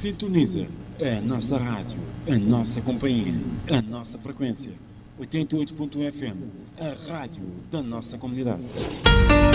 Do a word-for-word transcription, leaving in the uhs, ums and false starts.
Sintoniza a nossa rádio, a nossa companhia, a nossa frequência. oitenta e oito ponto um F M, a rádio da nossa comunidade.